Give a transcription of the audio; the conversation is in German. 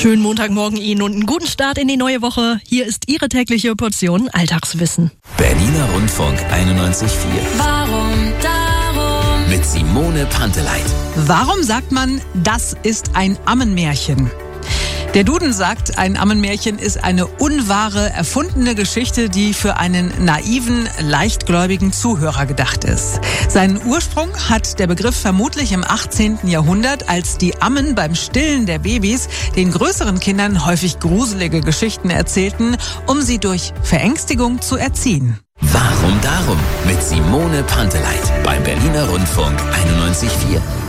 Schönen Montagmorgen Ihnen und einen guten Start in die neue Woche. Hier ist Ihre tägliche Portion Alltagswissen. Berliner Rundfunk 91.4. Warum darum? Mit Simone Panteleit. Warum sagt man, das ist ein Ammenmärchen? Der Duden sagt, ein Ammenmärchen ist eine unwahre, erfundene Geschichte, die für einen naiven, leichtgläubigen Zuhörer gedacht ist. Seinen Ursprung hat der Begriff vermutlich im 18. Jahrhundert, als die Ammen beim Stillen der Babys den größeren Kindern häufig gruselige Geschichten erzählten, um sie durch Verängstigung zu erziehen. Warum darum? Mit Simone Panteleit beim Berliner Rundfunk 91.4.